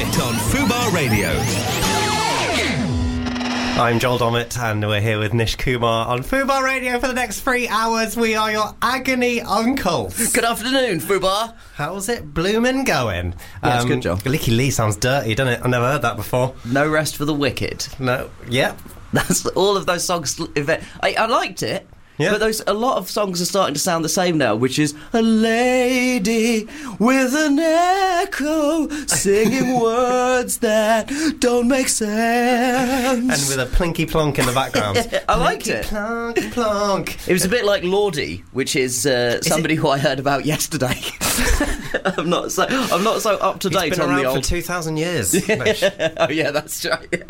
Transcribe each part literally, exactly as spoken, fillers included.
Connect on Fubar Radio. I'm Joel Dommett, and we're here with Nish Kumar on Fubar Radio for the next three hours. We are your agony uncles. Good afternoon, Fubar. How's it bloomin' going? Yeah, it's good, Joel. Licky Lee sounds dirty, doesn't it? I've never heard that before. No Rest for the Wicked. No, yep. That's all of those songs. I, I liked it. Yeah. But those a lot of songs are starting to sound the same now, which is a lady with an echo singing words that don't make sense. And with a plinky plonk in the background. I liked Plinky it. Plonk, plonk. It was a bit like Lordi, which is, uh, is somebody it... who I heard about yesterday. I'm not so I'm not so up to date He's been on around the old for two thousand years. Oh yeah, that's right.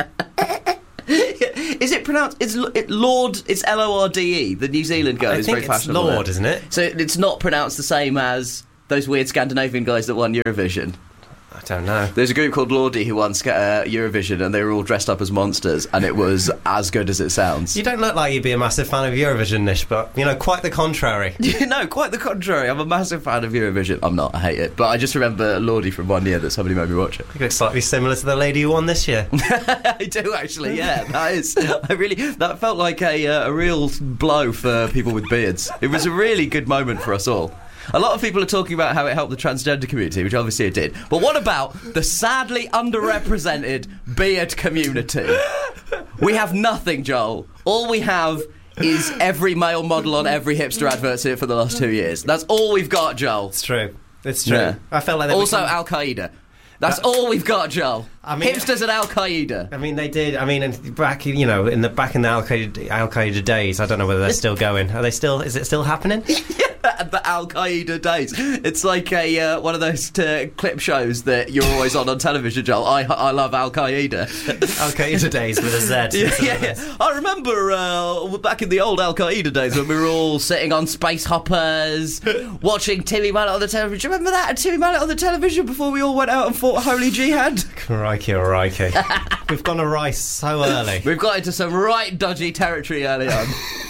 Is it pronounced? It's it, Lord. It's L O R D E. The New Zealand guy I is think very it's fashionable. Lord, there. isn't it? So it's not pronounced the same as those weird Scandinavian guys that won Eurovision. I don't know. There's a group called Lordi who won uh, Eurovision, and they were all dressed up as monsters, and it was as good as it sounds. You don't look like you'd be a massive fan of Eurovision, Nish, but, you know, quite the contrary. No, quite the contrary. I'm a massive fan of Eurovision. I'm not. I hate it. But I just remember Lordi from one year that somebody made me watch it. You look slightly similar to the lady who won this year. I do actually. Yeah, that is. I really. That felt like a uh, a real blow for people with beards. It was a really good moment for us all. A lot of people are talking about how it helped the transgender community, which obviously it did. But what about the sadly underrepresented beard community? We have nothing, Joel. All we have is every male model on every hipster advert for the last two years. That's all we've got, Joel. It's true. It's true. Yeah. I felt like they also become... Al Qaeda. That's That- all we've got, Joel. I mean- Hipsters and Al Qaeda. I mean, they did. I mean, and back, you know, in the back in the Al Qaeda, Al Qaeda days. I don't know whether they're still going. Are they still? Is it still happening? The Al Qaeda days. It's like a uh, one of those uh, clip shows that you're always on on television, Joel. I I love Al Qaeda. Al Qaeda days with a Z. Yeah, yeah, yeah. I remember uh, back in the old Al Qaeda days when we were all sitting on space hoppers, watching Timmy Mallet on the television. Do you remember that? Timmy Mallet on the television before we all went out and fought Holy Jihad. Crikey, crikey. We've gone awry so early. We've got into some right dodgy territory early on.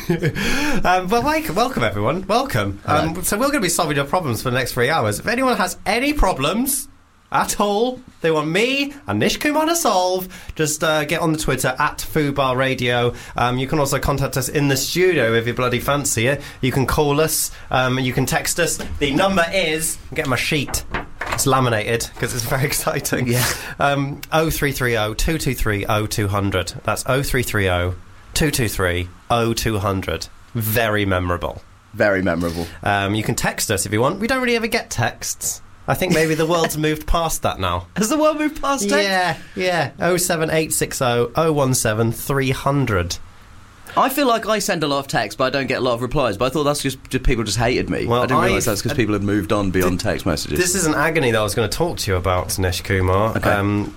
um, well, welcome, welcome everyone. Welcome. Um, so we're going to be solving your problems for the next three hours. If anyone has any problems at all they want me and Nish Kumar to solve, just uh, get on the Twitter at Fubar Radio. Um, you can also contact us in the studio if you bloody fancy it. You can call us. Um, you can text us. The number is... I'm getting my sheet. It's laminated because it's very exciting. Yeah. Um, oh three three oh, two two three, oh two hundred. That's oh three three oh, two two three, oh two hundred. Very memorable. Very memorable. Um, you can text us if you want. We don't really ever get texts. I think maybe the world's moved past that now. Has the world moved past text? Yeah, yeah. oh seven eight six oh, oh one seven, three hundred. I feel like I send a lot of texts, but I don't get a lot of replies. But I thought that's just, just people just hated me. Well, I didn't realise I've- that's because people had moved on beyond Th- text messages. This is an agony that I was going to talk to you about, Nish Kumar. Okay. Um,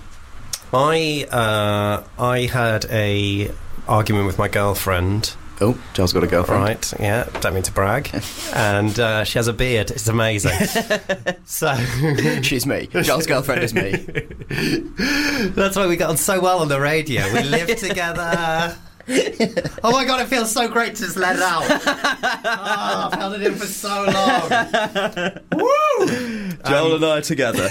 I uh, I had a argument with my girlfriend. Oh, Joel's got a girlfriend. Right, yeah, don't mean to brag. And uh, she has a beard. It's amazing. So She's me. Joel's girlfriend is me. that's why we got on so well on the radio. We live together. Oh my god, it feels so great to just let it out. Oh, I've held it in for so long. Woo! Joel Um, and I are together.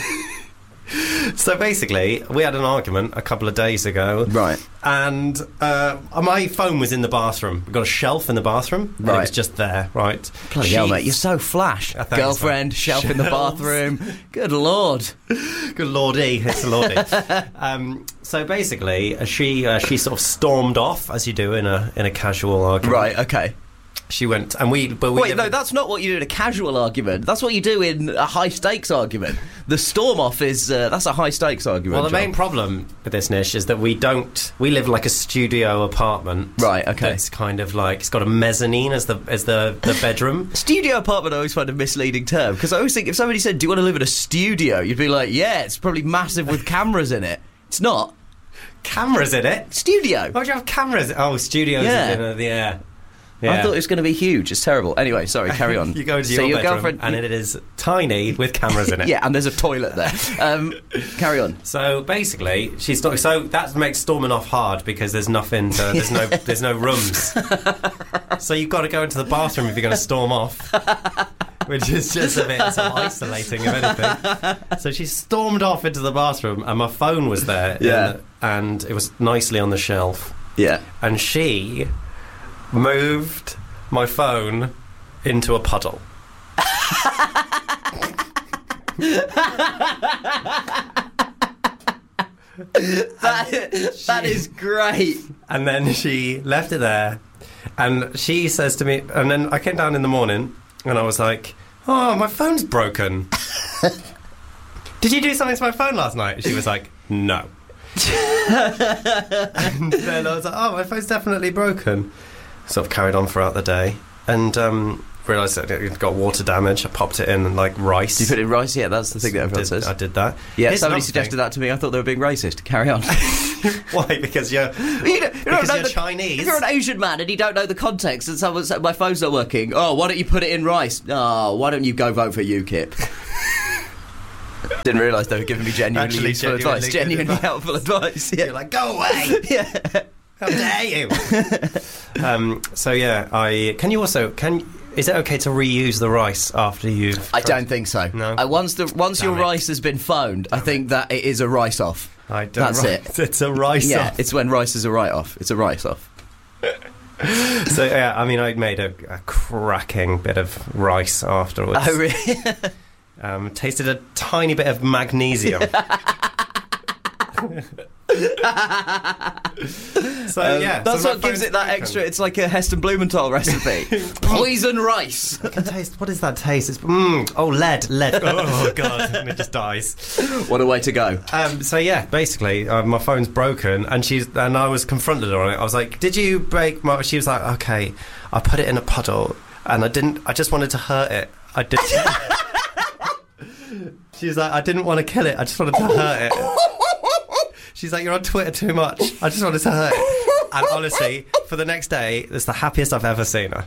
So basically, we had an argument a couple of days ago. Right. And uh, my phone was in the bathroom. We've got a shelf in the bathroom. And it Right. was just there, right? Bloody hell, mate, you're so flash. Uh, thanks, Girlfriend, mate. shelf in the Shelves. bathroom. Good lord. Good lordy, it's a lordy. um, so basically, uh, she uh, she sort of stormed off, as you do in a in a casual argument. Right, okay. She went, and we... But we Wait, live- no, that's not what you do in a casual argument. That's what you do in a high-stakes argument. The storm-off is... Uh, that's a high-stakes argument, Well, the Joel. main problem with this, Nish, is that we don't... We live like a studio apartment. Right, okay. It's kind of like... It's got a mezzanine as the as the, the bedroom. Studio apartment I always find a misleading term, because I always think if somebody said, do you want to live in a studio, you'd be like, yeah, it's probably massive with cameras in it. It's not. Cameras in it? Studio. Why do you have cameras? Oh, studios Yeah. in uh, the air. I thought it was going to be huge. It's terrible. Anyway, sorry, carry on. You go into so your, your bedroom girlfriend, and it is tiny with cameras in it. Yeah, and there's a toilet there. Um, carry on. So basically, she's not. So that makes storming off hard because there's nothing. To, there's no. There's no rooms. So you've got to go into the bathroom if you're going to storm off. which is just a bit sort of isolating, if anything. So she stormed off into the bathroom, and my phone was there. Yeah. The, and it was nicely on the shelf. Yeah. And she moved my phone into a puddle. that, that is great. And then she left it there, and she says to me, and then I came down in the morning, and I was like, oh, my phone's broken. Did you do something to my phone last night? She was like, no. And then I was like, oh, my phone's definitely broken. Sort of carried on throughout the day, and um, realised that it got water damage. I popped it in like rice. Did you put it in rice? Yeah, that's the thing that everyone did, says. I did that. Yeah, Here's somebody another suggested thing. that to me. I thought they were being racist. Carry on. Why? Because you're, you don't, you don't because know you're the, Chinese. If you're an Asian man and you don't know the context and someone said, my phone's not working, oh, why don't you put it in rice? Oh, why don't you go vote for UKIP? Didn't realise they were giving me genuinely Actually, useful genuinely advice. good Genuinely advice. helpful advice. Yeah. You're like, go away. Yeah. How dare you? um, so yeah, I can you also can is it okay to reuse the rice after you've? I don't think so. No. Uh, once the once Damn your it. rice has been phoned, I think that it is a rice off. I don't That's right. it. It's a rice Yeah, off. it's when rice is a write off. It's a rice off. So yeah, I mean, I made a, a cracking bit of rice afterwards. Oh really? Um, tasted a tiny bit of magnesium. So Um, yeah, that's so my what gives phone's it that broken. extra. It's like a Heston Blumenthal recipe. Poison rice. I can taste. What is that taste? It's mm, oh lead, lead. Oh god, and it just dies. What a way to go. Um, so yeah, basically, uh, my phone's broken, and she's and I was confronted on it. I was like, "Did you break my?" She was like, "Okay, I put it in a puddle, and I didn't. I just wanted to hurt it. I did." She's like, "I didn't want to kill it. I just wanted to hurt it." She's like, "You're on Twitter too much. I just wanted to hurt it." And honestly, for the next day, it's the happiest I've ever seen her.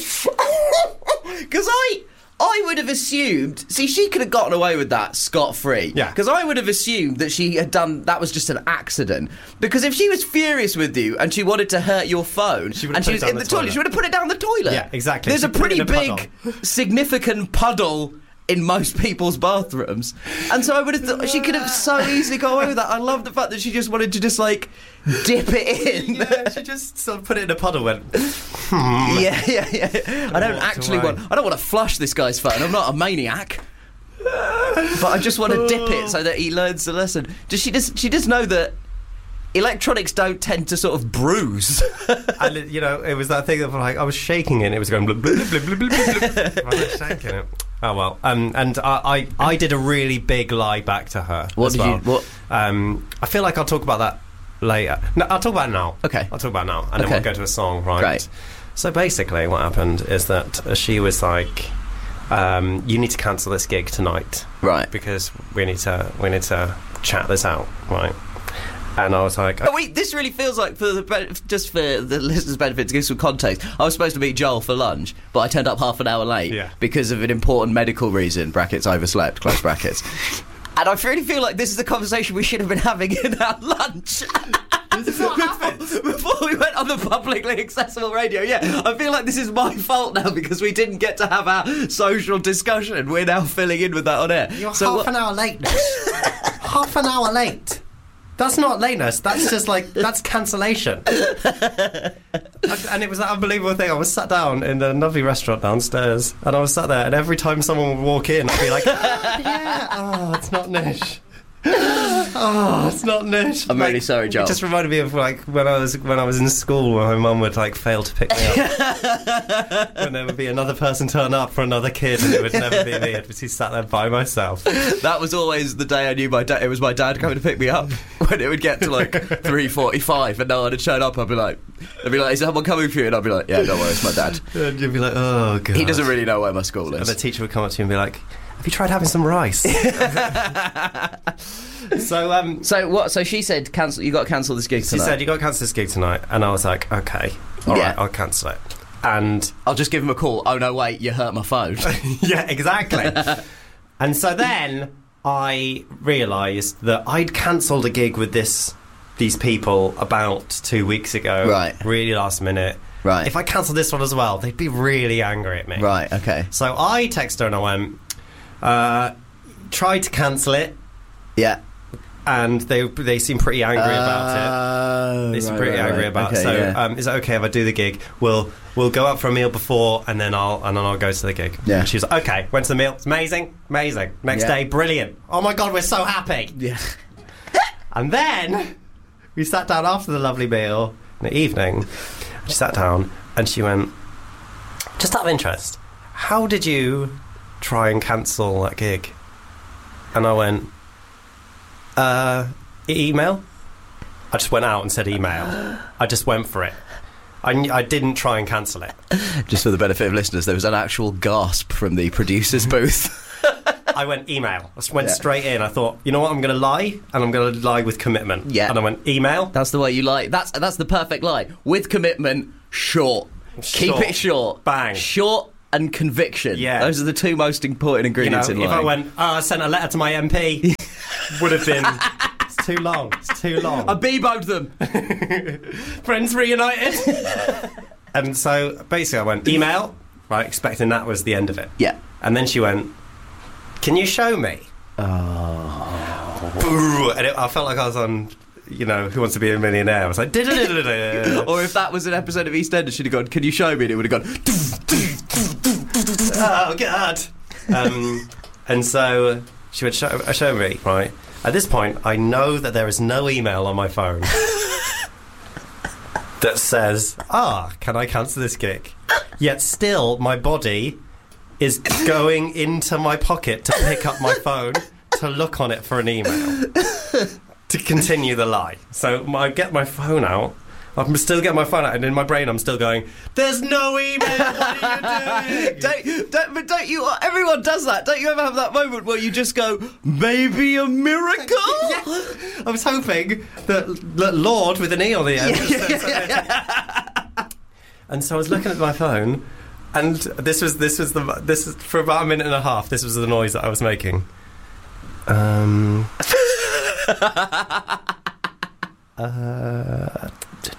Because I, I would have assumed. See, she could have gotten away with that scot-free. Yeah. Because I would have assumed that she had done that was just an accident. Because if she was furious with you and she wanted to hurt your phone, She would have and she put was it down in the, the toilet, toilet. she would have put it down the toilet. Yeah, exactly. There's She a put it pretty in a big, significant puddle in most people's bathrooms, and so I would have thought she could have so easily got away with that. I love the fact that she just wanted to just like dip it in. Yeah, she just sort of put it in a puddle. Went. Yeah, yeah, yeah. I don't walked actually away. want. I don't want to flush this guy's phone. I'm not a maniac. But I just want to dip it so that he learns the lesson. Does she just? She does know that electronics don't tend to sort of bruise. And it, you know, it was that thing of like I was shaking it, and it was going blub, blub, blub, blub, blub, blub. I was shaking it. Oh well, um, and I, I, I did a really big lie back to her. What as did well. you? What? Um, I feel like I'll talk about that later. No, I'll talk about it now. Okay. I'll talk about it now, and then Okay. we'll go to a song, right? Great. So basically, what happened is that she was like, um, "You need to cancel this gig tonight, Right. because we need to, we need to chat this out, right?" And I was like, Oh, wait, this really feels like, for the be- just for the listeners' benefit, to give some context, I was supposed to meet Joel for lunch, but I turned up half an hour late Yeah. because of an important medical reason, brackets, overslept, close brackets. And I really feel like this is the conversation we should have been having in our lunch. before, before we went on the publicly accessible radio. Yeah, I feel like this is my fault now because we didn't get to have our social discussion. We're now filling in with that on air. "You're So half what- an hour late. Half an hour late. That's not lateness. That's just like that's cancellation." And it was that unbelievable thing. I was sat down in a lovely restaurant downstairs, and I was sat there, and every time someone would walk in, I'd be like, "Yeah, oh, it's not Nish. Oh, it's not Nish." I'm Like, really sorry, Joel. It just reminded me of like when I was when I was in school, where my mum would like fail to pick me up, and there would be another person turn up for another kid, and it would never be me. I'd be sat there by myself. That was always the day I knew my dad. It was my dad coming to pick me up. When it would get to like three forty-five and no one had shown up, I'd be like, "I'd be like, is someone coming for you?" And I'd be like, "Yeah, don't worry, it's my dad." And you'd be like, "Oh god." He doesn't really know where my school And the is. teacher would come up to you and be like, "Have you tried having some rice?" So um, So what? So she said, "Cancel. You got to cancel this gig she tonight." said, "You got to cancel this gig tonight," and I was like, "Okay, all Yeah. right, I'll cancel it." And "I'll just give him a call." "Oh no, wait, you hurt my phone." yeah, exactly. And so then I realised that I'd cancelled a gig with this these people about two weeks ago, Right. Really last minute. Right. If I cancel this one as well, they'd be really angry at me. Right, okay. So I texted her and I went, uh, tried to cancel it. Yeah. And they they seem pretty angry uh, about it. They seem right, pretty right, angry right. about okay, it. So yeah. um, is it okay if I do the gig? We'll we'll go out for a meal before, and then I'll and then I'll go to the gig. Yeah. And she was like, okay. Went to the meal. It's amazing, amazing. Next Yeah. day, brilliant. Oh my god, we're so happy. Yeah. And then we sat down after the lovely meal in the evening. She sat down and she went, just out of interest, how did you try and cancel that gig? And I went, uh, email. I just went out and said email. I just went for it. I, I didn't try and cancel it. Just for the benefit of listeners, there was an actual gasp from the producer's booth. I went email. I just went Yeah. straight in. I thought, you know what, I'm going to lie, and I'm going to lie with commitment. Yeah. And I went, email. That's the way you lie. That's that's the perfect lie. With commitment, short. Keep Short. it short. Bang. Short and conviction. Yeah. Those are the two most important You know, ingredients if in lying. I went, oh, I sent a letter to my M P, would have been, it's too long. It's too long. I Beboed them. Friends reunited. And so basically I went, email, right, expecting that was the end of it. Yeah. And then she went, can you show me? Oh. And it, I felt like I was on, you know, Who Wants to Be a Millionaire. I was like, da-da-da-da-da. Or if that was an episode of EastEnders, she'd have gone, can you show me? And it would have gone, Oh, God. Um, and so she would show, uh, show me, right? At this point, I know that there is no email on my phone that says, ah, can I cancel this gig? Yet still, my body is going into my pocket to pick up my phone to look on it for an email to continue the lie. So I get my phone out. I'm still getting my phone out, and in my brain I'm still going, there's no email, what are you doing? don't, don't, but don't you, everyone does that. Don't you ever have that moment where you just go, maybe a miracle? Yes. I was hoping that, that Lord with an E on the end. And so I was looking at my phone, and this was this was the this is for about a minute and a half. This was the noise that I was making. Um. uh,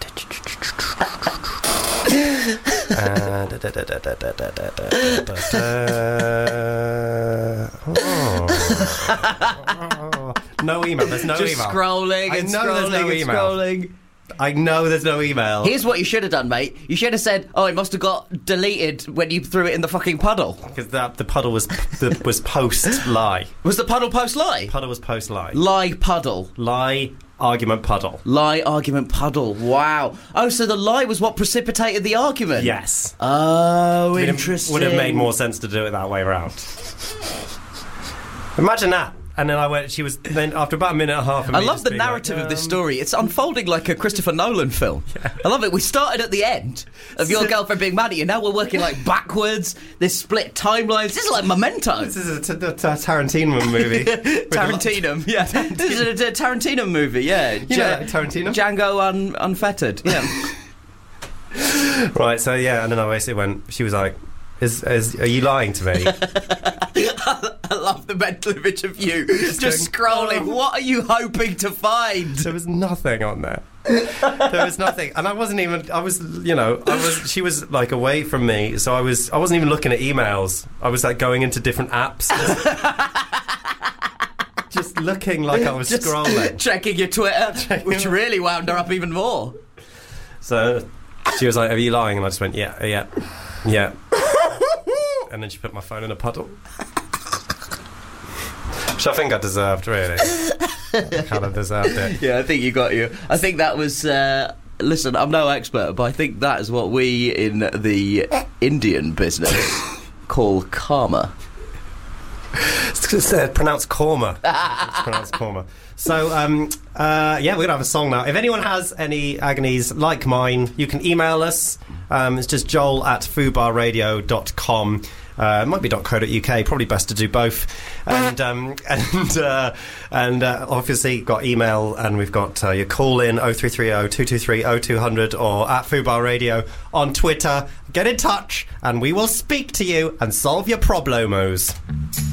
No email. There's no just email. scrolling I and know scrolling there's no and email. scrolling. I know there's no email. Here's what you should have done, mate. You should have said, oh, it must have got deleted when you threw it in the fucking puddle. Because the, the puddle was the, was post lie. Was the puddle post lie? Puddle was post lie. Lie puddle. Lie argument puddle. Lie argument puddle. Wow. Oh, so the lie was what precipitated the argument? Yes. Oh, Would have- interesting. Would have made more sense to do it that way around. Imagine that. And then I went. She was then after about a minute and a half. Of I me love just the being narrative like, of this um, story. It's unfolding like a Christopher Nolan film. Yeah. I love it. We started at the end of your girlfriend being mad at you. Now we're working like backwards. This split timelines. This is like Memento. This is a, t- t- t- Tarantino movie. With Tarantino. Yeah. This is a, a Tarantino movie. Yeah. You know that, Tarantino? Django un- Unfettered. Yeah. Right. So yeah, and then I basically went. She was like, "Is, is are you lying to me?" I love the mental image of you just, Just scrolling. going, oh. What are you hoping to find? There was nothing on there. There was nothing, and I wasn't even. I was, you know, I was. She was like away from me, so I was. I wasn't even looking at emails. I was like going into different apps, just, just looking like I was Just scrolling. checking your Twitter, which really wound her up even more. So she was like, "Are you lying?" And I just went, "Yeah, yeah, yeah." And then she put my phone in a puddle, which I think I deserved, really. I kind of deserved it. Yeah, I think you got you. I think that was. Uh, listen, I'm no expert, but I think that is what we in the Indian business call karma. It's, it's uh, pronounced korma. It's pronounced korma. So, um, uh, yeah, we're going to have a song now. If anyone has any agonies like mine, you can email us. Um, it's just joel at fubarradio dot com. Uh, it might be .co.uk, probably best to do both. And um, and uh, and uh, obviously got email, and we've got uh, your call in oh three three oh, two two three, oh two hundred or at Fubar Radio on Twitter. Get in touch and we will speak to you and solve your problemos.